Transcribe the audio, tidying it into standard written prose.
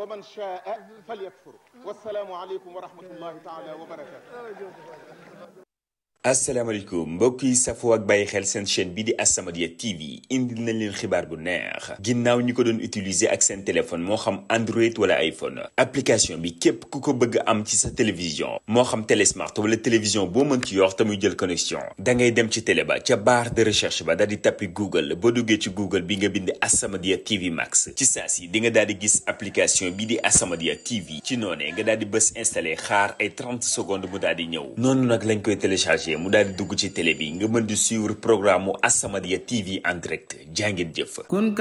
ومن شاء فليكفر والسلام عليكم ورحمة الله تعالى وبركاته. asalaamaaleykum mbokk yi safoo ak bàyyi xel seen chaîne bi di As-Samadiyya TV indil nañ leen xibaar bu neex ginnaaw ñi ko doon utiliser ak seen téléphone moo xam Android wala iPhone application bi képp ku ko bëgg am ci sa télévision moo xam télésmart wala télévision boo mën ci yor te muy jël connexion da ngay dem ci télé ba ca barre de recherche ba daal di tappi Google boo duggee ci Google bi nga bind As-Samadiyya TV Max ci saa si di nga daal di gis application bi di As-Samadiyya TV ci noonee nga daal di bës installé xaar ay 30 secondes mu daal di ñëw noonu nag lañ koy téléchargé mu daal di dugg ci télé bi nga mën di suivre programme mu As-Samadiyya TV en direct jàngeen jëf.